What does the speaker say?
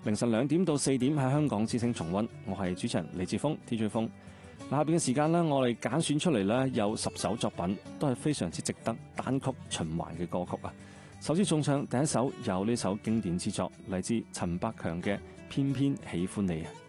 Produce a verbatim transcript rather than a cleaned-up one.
凌晨兩點到四點喺香港之聲重溫。我係主持人李志峰 D J 風。下邊嘅時間呢，我哋揀選出嚟呢有十首作品，都係非常之值得單曲循環嘅歌曲啊！首先送上第一首有呢首經典之作，嚟自陳百強嘅《偏偏喜歡你》啊！